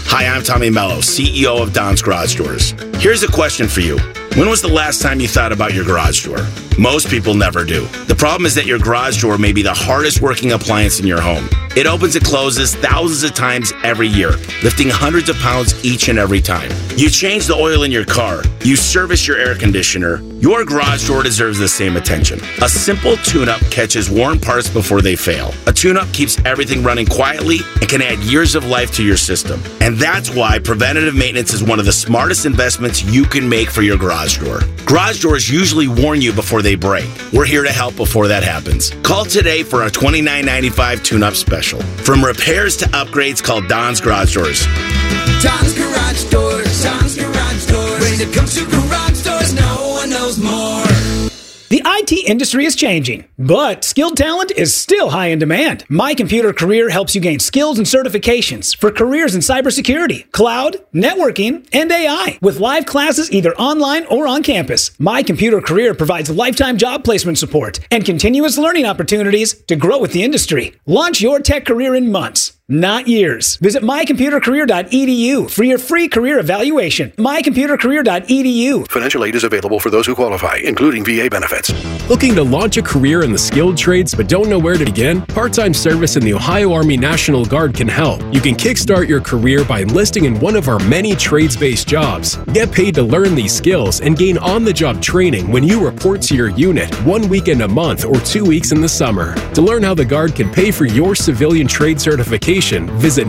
Hi, I'm Tommy Mello, CEO of Don's Garage Doors. Here's a question for you. When was the last time you thought about your garage door? Most people never do. The problem is that your garage door may be the hardest working appliance in your home. It opens and closes thousands of times every year, lifting hundreds of pounds each and every time. You change the oil in your car. You service your air conditioner. Your garage door deserves the same attention. A simple tune-up catches worn parts before they fail. A tune-up keeps everything running quietly and can add years of life to your system. And that's why preventative maintenance is one of the smartest investments you can make for your garage door. Garage doors usually warn you before they break. We're here to help before that happens. Call today for a $29.95 tune-up special. From repairs to upgrades, call Don's Garage Doors. Don's Garage Doors, Don's Garage Doors. When it comes to garage doors, no one knows more. The IT industry is changing, but skilled talent is still high in demand. My Computer Career helps you gain skills and certifications for careers in cybersecurity, cloud, networking, and AI. With live classes either online or on campus, My Computer Career provides lifetime job placement support and continuous learning opportunities to grow with the industry. Launch your tech career in months, not years. Visit mycomputercareer.edu for your free career evaluation. mycomputercareer.edu. Financial aid is available for those who qualify, including VA benefits. Looking to launch a career in the skilled trades but don't know where to begin? Part-time service in the Ohio Army National Guard can help. You can kickstart your career by enlisting in one of our many trades-based jobs. Get paid to learn these skills and gain on-the-job training when you report to your unit 1 weekend a month or 2 weeks in the summer. To learn how the Guard can pay for your civilian trade certification, visit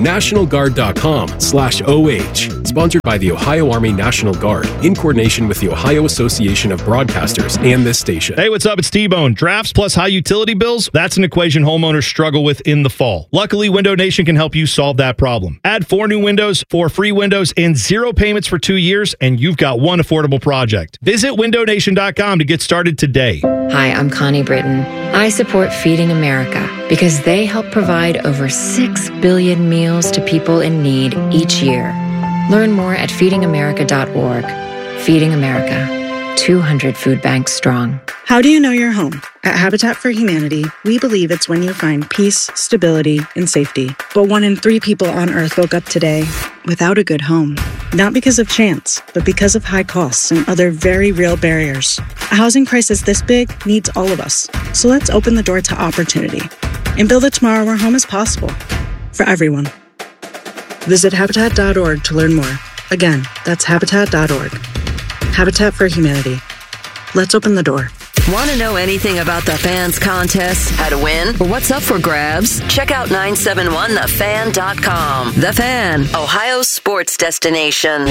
nationalguard.com/OH. Sponsored by the Ohio Army National Guard in coordination with the Ohio Association of Broadcasters and this station. Hey, what's up? It's T-Bone. Drafts plus high utility bills, that's an equation homeowners struggle with in the fall. Luckily, Window Nation can help you solve that problem. Add 4 new windows, 4 free windows, and 0 payments for 2 years, and you've got one affordable project. Visit windownation.com to get started today. Hi, I'm Connie Britton. I support Feeding America because they help provide over 6 billion meals to people in need each year. Learn more at feedingamerica.org. Feeding America, 200 food banks strong. How do you know you're home? At Habitat for Humanity, we believe it's when you find peace, stability, and safety. But 1 in 3 people on Earth woke up today without a good home. Not because of chance, but because of high costs and other very real barriers. A housing crisis this big needs all of us. So let's open the door to opportunity and build a tomorrow where home is possible for everyone. Visit Habitat.org to learn more. Again, that's Habitat.org. Habitat for Humanity. Let's open the door. Want to know anything about the Fans contest, how to win, or what's up for grabs? Check out 971thefan.com. The Fan, Ohio's sports destination.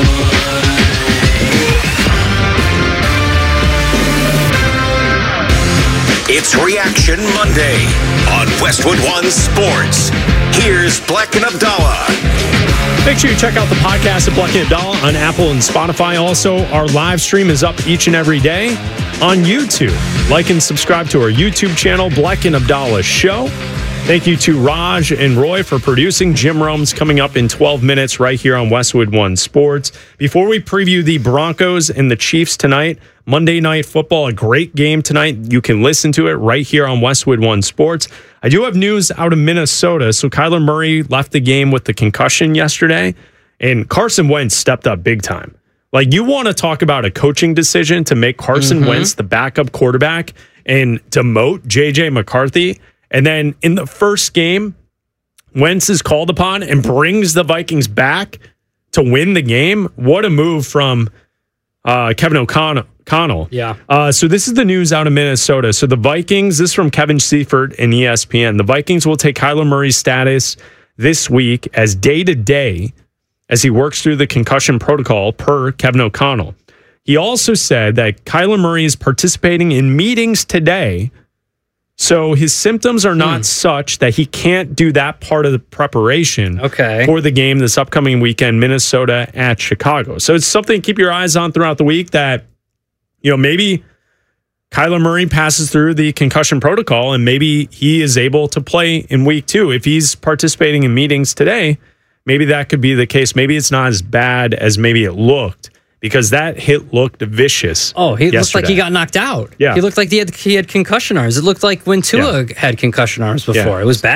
It's Reaction Monday on Westwood One Sports. Here's Black and Abdallah. Make sure you check out the podcast of Black and Abdallah on Apple and Spotify. Also, our live stream is up each and every day on YouTube. Like and subscribe to our YouTube channel, Black and Abdallah Show. Thank you to Raj and Roy for producing. Jim Rome's coming up in 12 minutes right here on Westwood One Sports. Before we preview the Broncos and the Chiefs tonight, Monday Night Football, a great game tonight. You can listen to it right here on Westwood One Sports. I do have news out of Minnesota. So Kyler Murray left the game with the concussion yesterday, and Carson Wentz stepped up big time. Like, you want to talk about a coaching decision to make Carson Wentz the backup quarterback and demote J.J. McCarthy. And then in the first game, Wentz is called upon and brings the Vikings back to win the game. What a move from Kevin O'Connell. Yeah. So this is the news out of Minnesota. So the Vikings, this is from Kevin Seifert and ESPN. The Vikings will take Kyler Murray's status this week as day-to-day as he works through the concussion protocol per Kevin O'Connell. He also said that Kyler Murray is participating in meetings today, so his symptoms are not such that he can't do that part of the preparation for the game this upcoming weekend, Minnesota at Chicago. So it's something to keep your eyes on throughout the week that, you know, maybe Kyler Murray passes through the concussion protocol and maybe he is able to play in week 2. If he's participating in meetings today, maybe that could be the case. Maybe it's not as bad as maybe it looked, because that hit looked vicious. Oh, he looked like he got knocked out. Yeah. He looked like he had concussion arms. It looked like when Tua had concussion arms before. It was bad.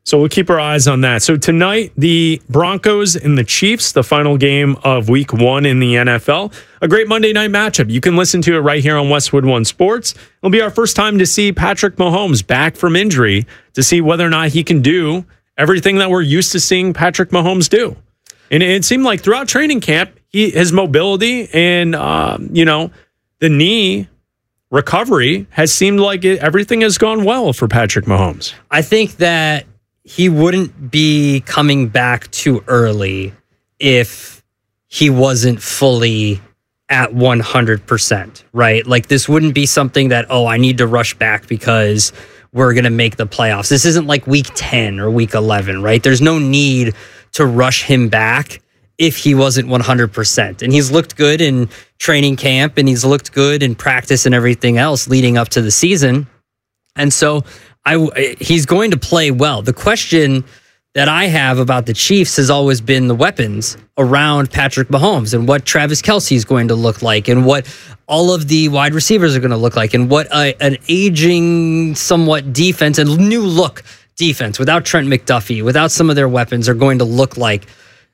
So we'll keep our eyes on that. So tonight, the Broncos and the Chiefs, the final game of week 1 in the NFL. A great Monday night matchup. You can listen to it right here on Westwood One Sports. It'll be our first time to see Patrick Mahomes back from injury to see whether or not he can do everything that we're used to seeing Patrick Mahomes do. And it seemed like throughout training camp, his mobility and, the knee recovery has seemed like everything has gone well for Patrick Mahomes. I think that he wouldn't be coming back too early if he wasn't fully at 100%, right? Like this wouldn't be something that, I need to rush back because we're going to make the playoffs. This isn't like week 10 or week 11, right? There's no need to rush him back if he wasn't 100%. And he's looked good in training camp and he's looked good in practice and everything else leading up to the season. And so he's going to play well. The question that I have about the Chiefs has always been the weapons around Patrick Mahomes and what Travis Kelce is going to look like and what all of the wide receivers are going to look like and what an aging somewhat defense and new look defense without Trent McDuffie, without some of their weapons are going to look like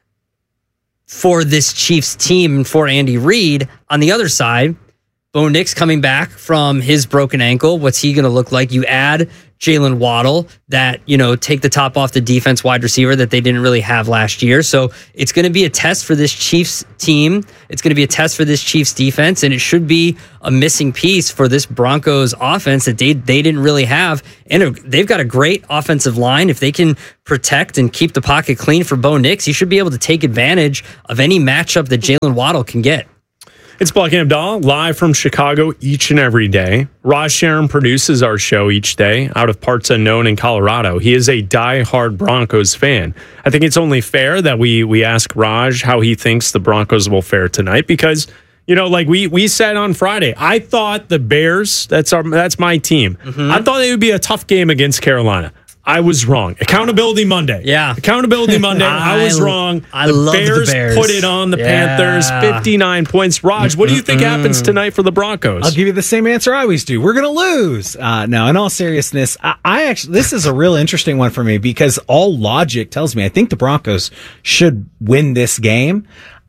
for this Chiefs team and for Andy Reid. On the other side, Bo Nix coming back from his broken ankle. What's he going to look like? You add Jalen Waddle that, take the top off the defense wide receiver that they didn't really have last year. So it's going to be a test for this Chiefs team. It's going to be a test for this Chiefs defense, and it should be a missing piece for this Broncos offense that they didn't really have. And they've got a great offensive line. If they can protect and keep the pocket clean for Bo Nix, he should be able to take advantage of any matchup that Jalen Waddle can get. It's Black and Abdallah, live from Chicago each and every day. Raj Sharon produces our show each day out of parts unknown in Colorado. He is a diehard Broncos fan. I think it's only fair that we ask Raj how he thinks the Broncos will fare tonight because, like we said on Friday, I thought the Bears, that's my team. Mm-hmm. I thought it would be a tough game against Carolina. I was wrong. Accountability Monday. Yeah. Accountability Monday. I was wrong. I love the Bears. Put it on the Panthers. 59 points. Raj, what do you think happens tonight for the Broncos? I'll give you the same answer I always do. We're going to lose. No, in all seriousness, I actually, this is a real interesting one for me because all logic tells me I think the Broncos should win this game.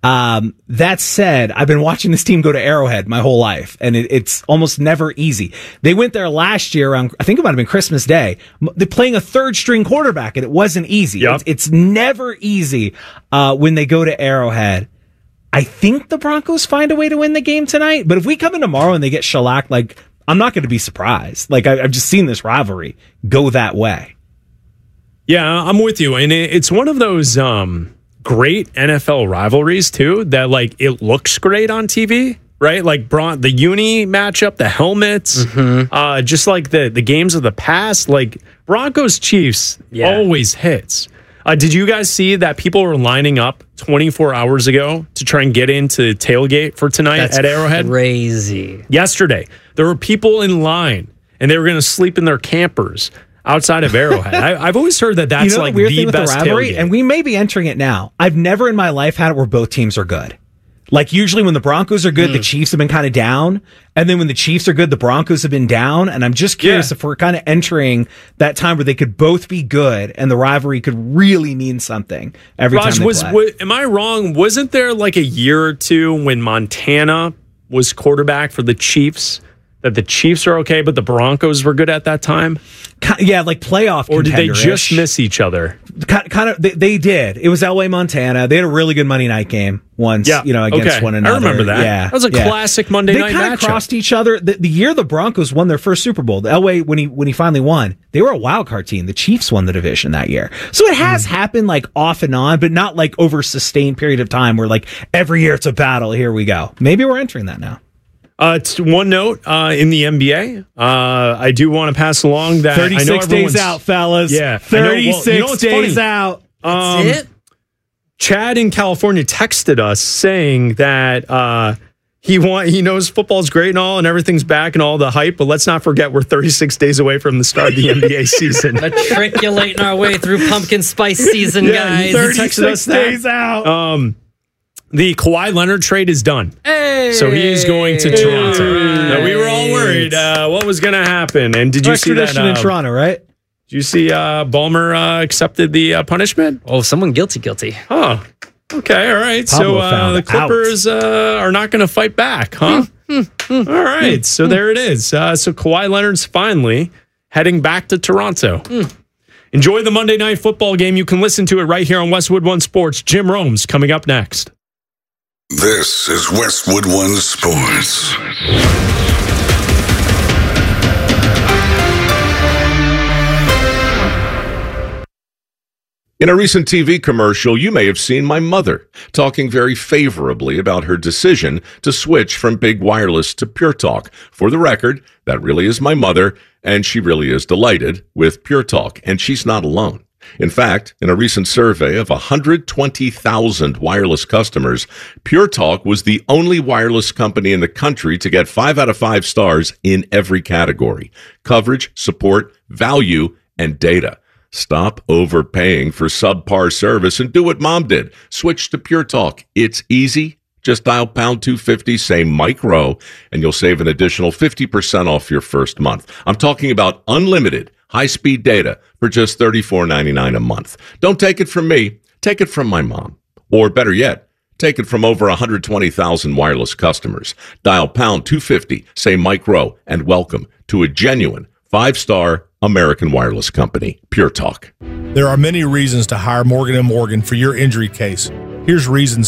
That said, I've been watching this team go to Arrowhead my whole life, and it's almost never easy. They went there last year around, I think it might have been Christmas Day. They're playing a third string quarterback, and it wasn't easy. Yep. It's never easy, when they go to Arrowhead. I think the Broncos find a way to win the game tonight, but if we come in tomorrow and they get shellacked, I'm not going to be surprised. I've just seen this rivalry go that way. Yeah, I'm with you. And it's one of those, great NFL rivalries too that it looks great on TV, right? The uni matchup, the helmets, just like the games of the past, Broncos Chiefs always hits. Did you guys see that people were lining up 24 hours ago to try and get into tailgate for tonight at Arrowhead? Crazy. Yesterday, there were people in line and they were going to sleep in their campers outside of Arrowhead. I've always heard that's the weird thing with best the rivalry, tailgate. And we may be entering it now. I've never in my life had it where both teams are good. Usually when the Broncos are good, the Chiefs have been kind of down. And then when the Chiefs are good, the Broncos have been down. And I'm just curious if we're kind of entering that time where they could both be good and the rivalry could really mean something every time they play. Am I wrong? Wasn't there a year or two when Montana was quarterback for the Chiefs? That the Chiefs are okay, but the Broncos were good at that time? Yeah, playoff Or did they just miss each other? Kind of, they did. It was LA, Montana. They had a really good Monday night game once, against one another. I remember that. Yeah. That was a classic Monday night matchup. They kind of crossed each other. The year the Broncos won their first Super Bowl, the LA, when he finally won, they were a wild card team. The Chiefs won the division that year. So it has happened off and on, but not over a sustained period of time where every year it's a battle. Here we go. Maybe we're entering that now. One note in the NBA, I do want to pass along that 36 days out, fellas. Yeah, 36 days out. That's it. Chad in California texted us saying that he knows football's great and all, and everything's back and all the hype, but let's not forget we're 36 days away from the start of the NBA season. Matriculating our way through pumpkin spice season, guys. 36 days out. The Kawhi Leonard trade is done. Hey! So he is going to Toronto. Now, we were all worried what was going to happen. And did you see that? Extradition in Toronto, right? Did you see Ballmer accepted the punishment? Oh, someone guilty. Huh. Okay, all right. Pablo So the Clippers are not going to fight back, huh? All right. So there it is. So Kawhi Leonard's finally heading back to Toronto. Enjoy the Monday Night Football game. You can listen to it right here on Westwood One Sports. Jim Rome's coming up next. This is Westwood One Sports. In a recent TV commercial, you may have seen my mother talking very favorably about her decision to switch from big wireless to Pure Talk. For the record, that really is my mother, and she really is delighted with Pure Talk, and she's not alone. In fact, in a recent survey of 120,000 wireless customers, Pure Talk was the only wireless company in the country to get 5 out of 5 stars in every category: coverage, support, value, and data. Stop overpaying for subpar service and do what Mom did. Switch to Pure Talk. It's easy. Just dial pound 250, say Mike Rowe, and you'll save an additional 50% off your first month. I'm talking about unlimited high-speed data for just $34.99 a month. Don't take it from me. Take it from my mom. Or better yet, take it from over 120,000 wireless customers. Dial pound 250, say Mike Rowe, and welcome to a genuine 5-star American wireless company, Pure Talk. There are many reasons to hire Morgan & Morgan for your injury case. Here's reason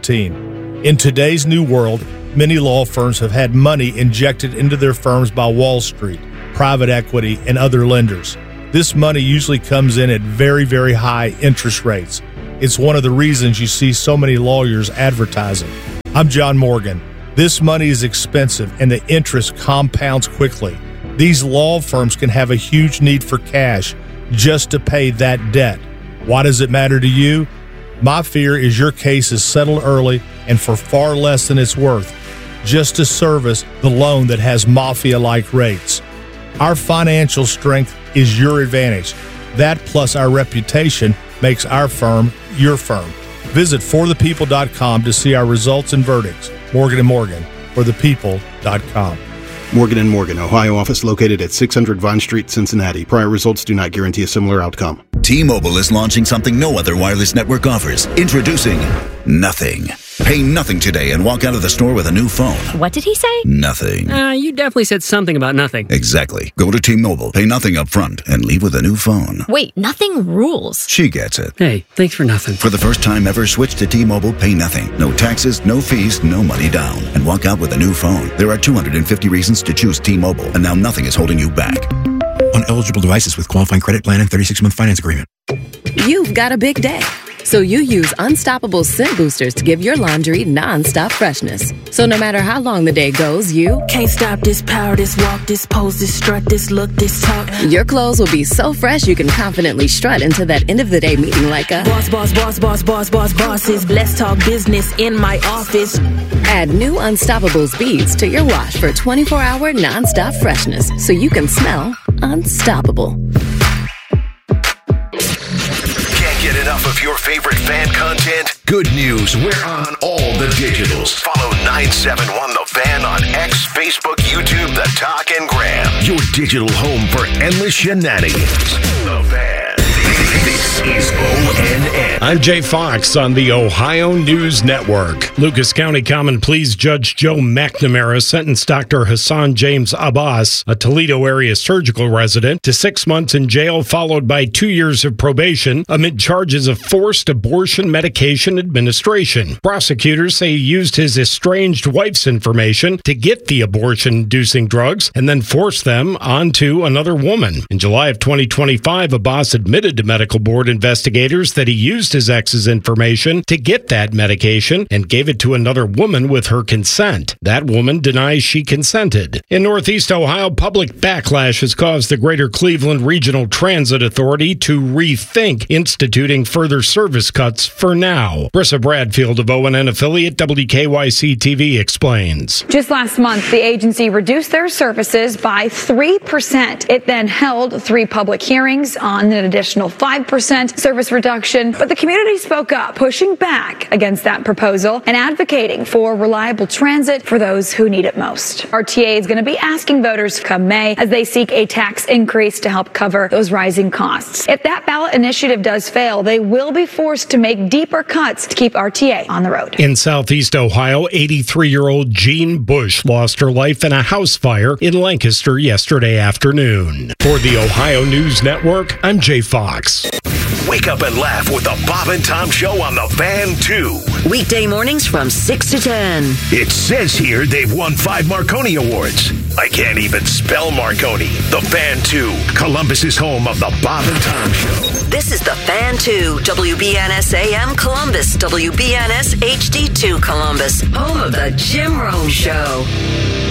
17. In today's new world, many law firms have had money injected into their firms by Wall Street, private equity, and other lenders. This money usually comes in at very, very high interest rates. It's one of the reasons you see so many lawyers advertising. I'm John Morgan. This money is expensive, and the interest compounds quickly. These law firms can have a huge need for cash just to pay that debt. Why does it matter to you? My fear is your case is settled early and for far less than it's worth, just to service the loan that has mafia-like rates. Our financial strength is your advantage. That plus our reputation makes our firm your firm. Visit forthepeople.com to see our results and verdicts. Morgan & Morgan, forthepeople.com. Morgan & Morgan, Ohio office located at 600 Vine Street, Cincinnati. Prior results do not guarantee a similar outcome. T-Mobile is launching something no other wireless network offers. Introducing Nothing. Pay nothing today and walk out of the store with a new phone. What did he say? Nothing. You definitely said something about nothing. Exactly. Go to T-Mobile, pay nothing up front, and leave with a new phone. Wait, nothing rules. She gets it. Hey, thanks for nothing. For the first time ever, switch to T-Mobile, pay nothing. No taxes, no fees, no money down. And walk out with a new phone. There are 250 reasons to choose T-Mobile, and now nothing is holding you back. On eligible devices with qualifying credit plan and 36-month finance agreement. You've got a big day, so you use Unstoppable scent boosters to give your laundry non-stop freshness. So no matter how long the day goes, you can't stop this power, this walk, this pose, this strut, this look, this talk. Your clothes will be so fresh you can confidently strut into that end of the day meeting like a bosses. Let's talk business in my office. Add new Unstoppables beads to your wash for 24-hour non-stop freshness so you can smell unstoppable. Get enough of your favorite fan content? Good news, we're on all the digitals. Follow 971 The Fan on X, Facebook, YouTube, The Talk, and Gram. Your digital home for endless shenanigans. The Fan. This is ONN. I'm Jay Fox on the Ohio News Network. Lucas County Common Pleas Judge Joe McNamara sentenced Dr. Hassan James Abbas, a Toledo area surgical resident, to 6 months in jail, followed by 2 years of probation amid charges of forced abortion medication administration. Prosecutors say he used his estranged wife's information to get the abortion-inducing drugs and then forced them onto another woman. In July of 2025, Abbas admitted to medical board investigators that he used his ex's information to get that medication and gave it to another woman with her consent. That woman denies she consented. In Northeast Ohio, public backlash has caused the Greater Cleveland Regional Transit Authority to rethink instituting further service cuts for now. Brissa Bradfield of ONN affiliate WKYC-TV explains. Just last month, the agency reduced their services by 3%. It then held 3 public hearings on an additional 5% 10% service reduction, but the community spoke up, pushing back against that proposal and advocating for reliable transit for those who need it most. RTA is going to be asking voters come May as they seek a tax increase to help cover those rising costs. If that ballot initiative does fail, they will be forced to make deeper cuts to keep RTA on the road. In Southeast Ohio, 83-year-old Jean Bush lost her life in a house fire in Lancaster yesterday afternoon. For the Ohio News Network, I'm Jay Fox. Wake up and laugh with the Bob and Tom Show on the Fan 2. Weekday mornings from 6 to 10. It says here they've won 5 Marconi Awards. I can't even spell Marconi. The Fan 2, Columbus's home of the Bob and Tom Show. This is the Fan 2, WBNS AM Columbus, WBNS HD2 Columbus, home of the Jim Rome Show.